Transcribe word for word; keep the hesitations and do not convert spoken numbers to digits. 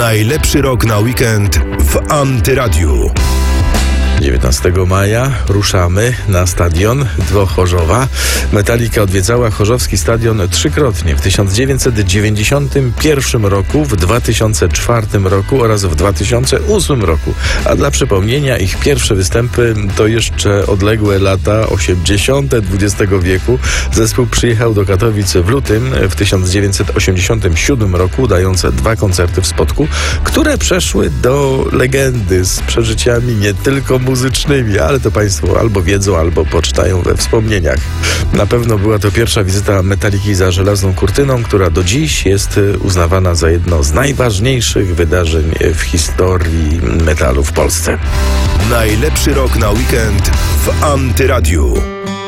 Najlepszy rok na weekend w Antyradiu. dziewiętnastego maja ruszamy na stadion do Chorzowa. Metallica odwiedzała chorzowski stadion trzykrotnie w tysiąc dziewięćset dziewięćdziesiątym pierwszym roku, w dwa tysiące czwartym roku oraz w dwa tysiące ósmym roku. A dla przypomnienia, ich pierwsze występy to jeszcze odległe lata osiemdziesiąte dwudziestego wieku. Zespół przyjechał do Katowic w lutym w tysiąc dziewięćset osiemdziesiątym siódmym roku, dając dwa koncerty w Spodku, które przeszły do legendy z przeżyciami nie tylko muzycznymi, ale to Państwo albo wiedzą, albo poczytają we wspomnieniach. Na pewno była to pierwsza wizyta Metalliki za żelazną kurtyną, która do dziś jest uznawana za jedno z najważniejszych wydarzeń w historii metalu w Polsce. Najlepszy rok na weekend w Antyradiu.